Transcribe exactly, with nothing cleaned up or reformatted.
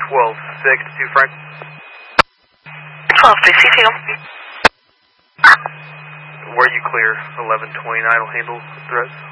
twelve six, two Frank. twelve six, C T O. Were you clear? eleven twenty-nine will handle threats.